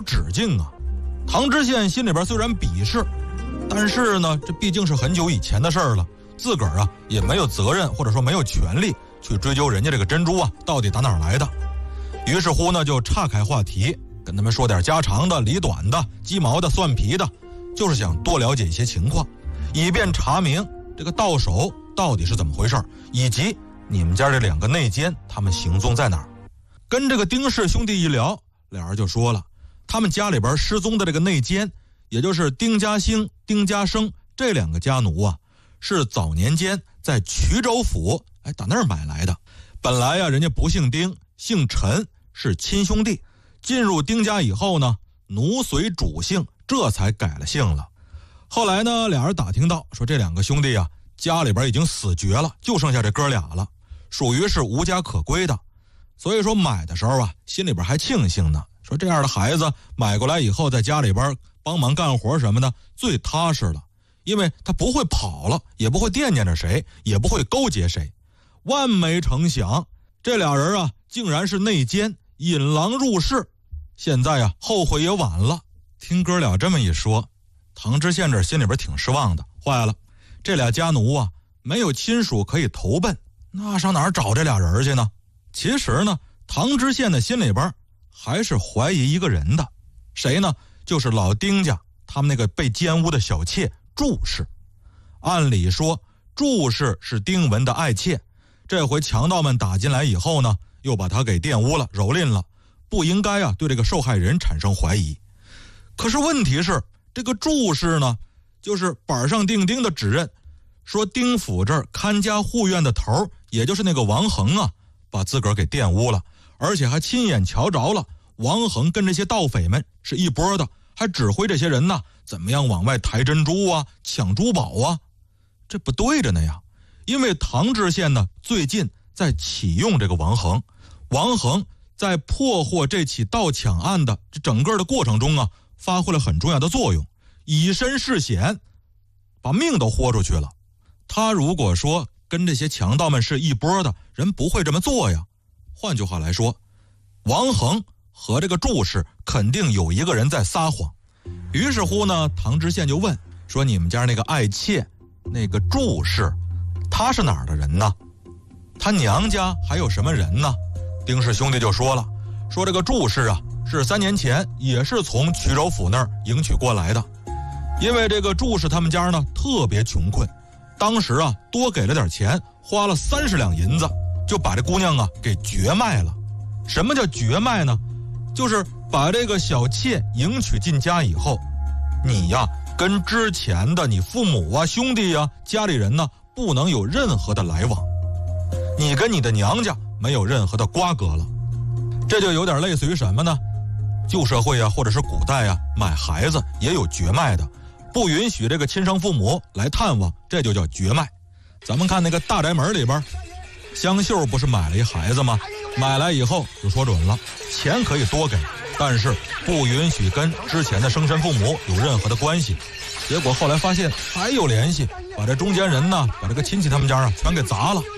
止境啊。唐知县心里边虽然鄙视，但是呢，这毕竟是很久以前的事儿了，自个儿啊也没有责任或者说没有权利去追究人家这个珍珠啊到底打哪儿来的。于是乎呢，就岔开话题，跟他们说点家长的、里短的、鸡毛的、蒜皮的，就是想多了解一些情况，以便查明这个到手到底是怎么回事，以及你们家这2个内奸他们行踪在哪儿。跟这个丁氏兄弟一聊，俩人就说了，他们家里边失踪的这个内奸，也就是丁家兴、丁家生这2个家奴啊，是早年间在衢州府打那儿买来的。本来呀，人家不姓丁，姓陈，是亲兄弟。进入丁家以后呢，奴随主姓，这才改了姓了。后来呢，俩人打听到说这2个兄弟啊，家里边已经死绝了，就剩下这哥俩了，属于是无家可归的。所以说买的时候啊，心里边还庆幸呢，说这样的孩子买过来以后，在家里边帮忙干活什么的，最踏实了，因为他不会跑了，也不会惦念着谁，也不会勾结谁。万没成想，这俩人啊，竟然是内奸，引狼入室。现在啊，后悔也晚了。听哥俩这么一说，唐知县这心里边挺失望的，坏了，这俩家奴啊，没有亲属可以投奔，那上哪儿找这俩人去呢？其实呢，唐知县的心里边还是怀疑一个人的，谁呢？就是老丁家他们那个被奸污的小妾祝氏。按理说，祝氏是丁文的爱妾，这回强盗们打进来以后呢，又把他给玷污了、蹂躏了，不应该啊对这个受害人产生怀疑。可是问题是，这个祝氏呢，就是板上钉钉的指认，说丁府这儿看家护院的头，也就是那个王恒啊，把自个儿给玷污了，而且还亲眼瞧着了王恒跟这些盗匪们是一波的，还指挥这些人呢怎么样往外抬珍珠啊、抢珠宝啊。这不对着呢呀，因为唐知县呢最近在启用这个王恒，王恒在破获这起盗抢案的这整个的过程中啊，发挥了很重要的作用，以身试险，把命都豁出去了。他如果说跟这些强盗们是一波的，人不会这么做呀。换句话来说，王恒和这个祝氏肯定有一个人在撒谎。于是乎呢，唐知县就问说，你们家那个爱妾那个祝氏，她是哪儿的人呢？她娘家还有什么人呢？丁氏兄弟就说了，说这个祝氏啊，是3年前也是从衢州府那儿迎娶过来的。因为这个祝氏他们家呢特别穷困，当时啊多给了点钱，花了30两银子，就把这姑娘啊给绝卖了。什么叫绝卖呢？就是把这个小妾迎娶进家以后，你呀跟之前的你父母啊、兄弟啊、家里人呢不能有任何的来往，你跟你的娘家没有任何的瓜葛了。这就有点类似于什么呢？旧社会啊，或者是古代啊，买孩子也有绝卖的，不允许这个亲生父母来探望，这就叫绝卖。咱们看那个大宅门里边，香秀不是买了一孩子吗？买来以后就说准了，钱可以多给，但是不允许跟之前的生身父母有任何的关系。结果后来发现还有联系，把这中间人呢，把这个亲戚他们家啊全给砸了。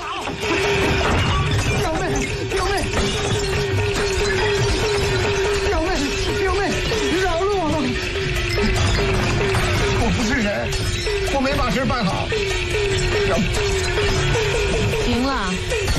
我没把事办好。 行了，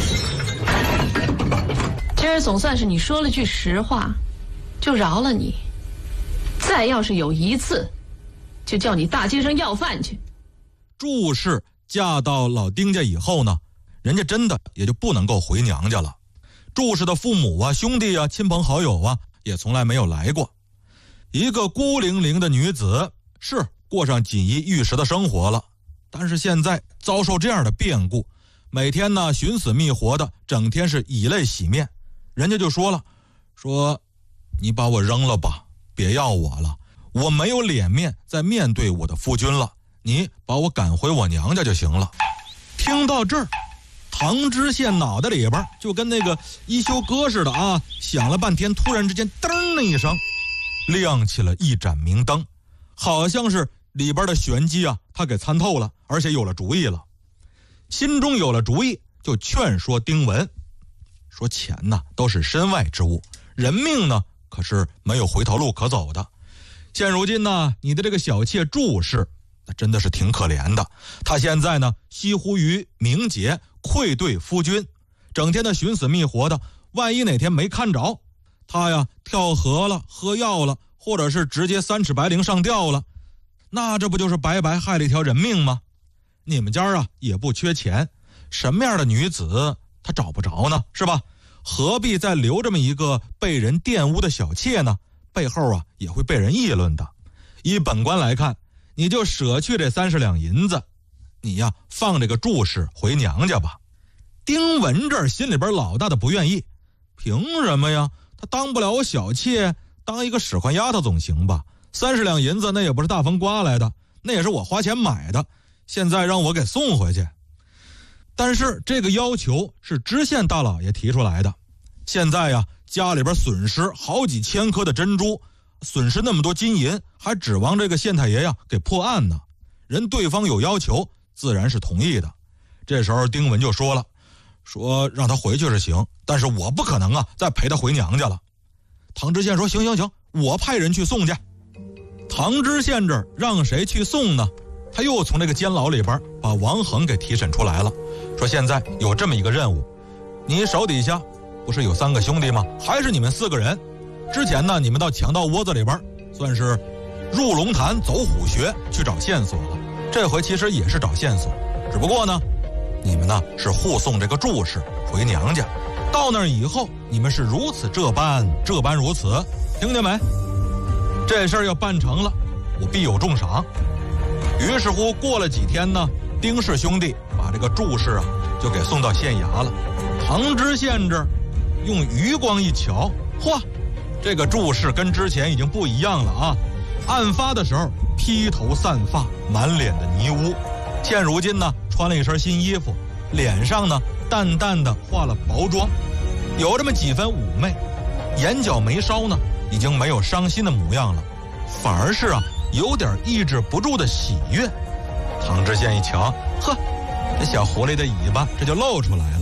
今儿总算是你说了句实话，就饶了你。再要是有一次，就叫你大街上要饭去。 祝氏嫁到老丁家以后呢，人家真的也就不能够回娘家了。祝氏的父母啊、兄弟啊、亲朋好友啊，也从来没有来过。一个孤零零的女子，是过上锦衣玉食的生活了，但是现在遭受这样的变故，每天呢寻死觅活的，整天是以泪洗面。人家就说了，说你把我扔了吧，别要我了，我没有脸面再面对我的夫君了，你把我赶回我娘家就行了。听到这儿，唐知县脑袋里边就跟那个一休哥似的啊，响了半天，突然之间噔的一声亮起了一盏明灯，好像是里边的玄机啊，他给参透了，而且有了主意了。心中有了主意，就劝说丁文，说钱呢都是身外之物，人命呢可是没有回头路可走的。现如今呢，你的这个小妾祝氏，那真的是挺可怜的。她现在呢，惜乎于名节，愧对夫君，整天的寻死觅活的，万一哪天没看着，她呀跳河了，喝药了，或者是直接3尺白绫上吊了，那这不就是白白害了一条人命吗？你们家啊也不缺钱，什么样的女子她找不着呢，是吧？何必再留这么一个被人玷污的小妾呢？背后啊也会被人议论的。以本官来看，你就舍去这30两银子，你呀放这个祝氏回娘家吧。丁文这儿心里边老大的不愿意，凭什么呀？他当不了我小妾，当一个使唤丫头总行吧？30两银子那也不是大风刮来的，那也是我花钱买的，现在让我给送回去。但是这个要求是知县大老爷提出来的，现在呀家里边损失好几千颗的珍珠，损失那么多金银，还指望这个县太爷呀给破案呢。人对方有要求，自然是同意的。这时候丁文就说了，说让他回去是行，但是我不可能啊再陪他回娘家了。唐知县说行，我派人去送去。唐知县这儿让谁去送呢？他又从这个监牢里边把王恒给提审出来了，说现在有这么一个任务，你手底下不是有3个兄弟吗？还是你们4个人。之前呢你们到强盗窝子里边算是入龙潭走虎穴去找线索了，这回其实也是找线索，只不过呢你们呢是护送这个祝氏回娘家，到那儿以后你们是如此这般如此，听见没？这事儿要办成了，我必有重赏。于是乎过了几天呢，丁氏兄弟把这个祝氏啊就给送到县衙了。唐知县这儿用余光一瞧，嚯，这个祝氏跟之前已经不一样了啊！案发的时候披头散发，满脸的泥污，现如今呢穿了一身新衣服，脸上呢淡淡的化了薄妆，有这么几分妩媚，眼角眉梢呢已经没有伤心的模样了，反而是啊有点抑制不住的喜悦。唐知县一瞧，呵，这小狐狸的尾巴这就露出来了。